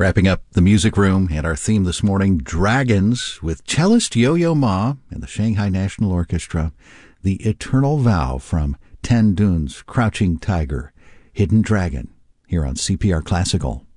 Wrapping up the music room and our theme this morning, Dragons, with cellist Yo-Yo Ma and the Shanghai National Orchestra, The Eternal Vow from Tan Dun's Crouching Tiger, Hidden Dragon, here on CPR Classical.